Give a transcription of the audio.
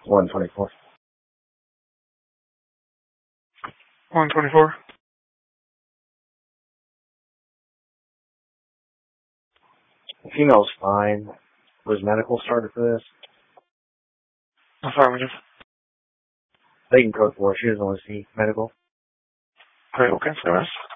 124. 124. Female's fine. Was medical started for this? Affirmative. They can code for it. She doesn't want to see medical. Great, okay, for the rest.